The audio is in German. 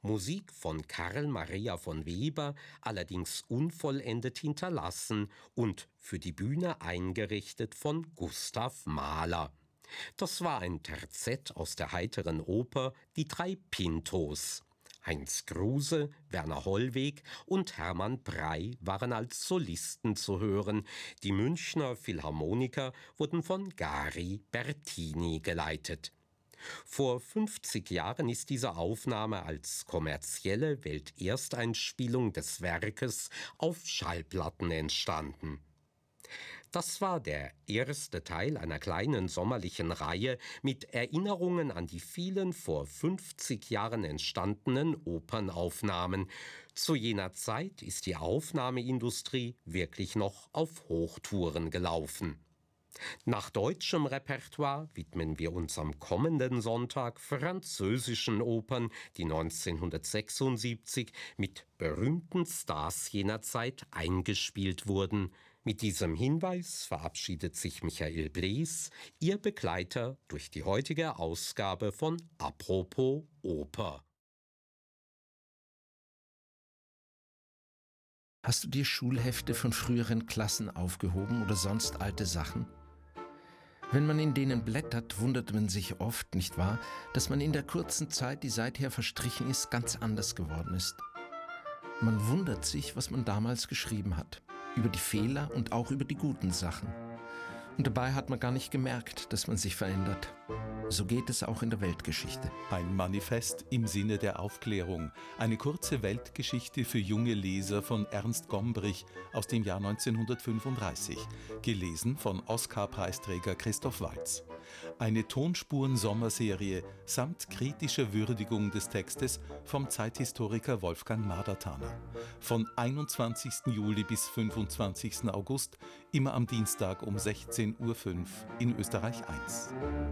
Musik von Karl Maria von Weber, allerdings unvollendet hinterlassen und für die Bühne eingerichtet von Gustav Mahler. Das war ein Terzett aus der heiteren Oper Die drei Pintos. Heinz Kruse, Werner Hollweg und Hermann Prey waren als Solisten zu hören. Die Münchner Philharmoniker wurden von Gari Bertini geleitet. Vor 50 Jahren ist diese Aufnahme als kommerzielle Weltersteinspielung des Werkes auf Schallplatten entstanden. Das war der erste Teil einer kleinen sommerlichen Reihe mit Erinnerungen an die vielen vor 50 Jahren entstandenen Opernaufnahmen. Zu jener Zeit ist die Aufnahmeindustrie wirklich noch auf Hochtouren gelaufen. Nach deutschem Repertoire widmen wir uns am kommenden Sonntag französischen Opern, die 1976 mit berühmten Stars jener Zeit eingespielt wurden. Mit diesem Hinweis verabschiedet sich Michael Blees, Ihr Begleiter durch die heutige Ausgabe von Apropos Oper. Hast du dir Schulhefte von früheren Klassen aufgehoben oder sonst alte Sachen? Wenn man in denen blättert, wundert man sich oft, nicht wahr, dass man in der kurzen Zeit, die seither verstrichen ist, ganz anders geworden ist. Man wundert sich, was man damals geschrieben hat, über die Fehler und auch über die guten Sachen. Und dabei hat man gar nicht gemerkt, dass man sich verändert. So geht es auch in der Weltgeschichte. Ein Manifest im Sinne der Aufklärung. Eine kurze Weltgeschichte für junge Leser von Ernst Gombrich aus dem Jahr 1935. Gelesen von Oscar-Preisträger Christoph Waltz. Eine Tonspuren-Sommerserie samt kritischer Würdigung des Textes vom Zeithistoriker Wolfgang Madertaner. Von 21. Juli bis 25. August, immer am Dienstag um 16:05 Uhr in Österreich 1.